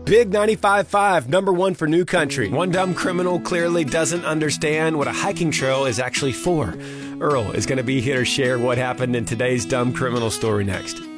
Big 95.5, number one for New Country. One dumb criminal clearly doesn't understand what a hiking trail is actually for. Earl is going to be here to share what happened in today's dumb criminal story next.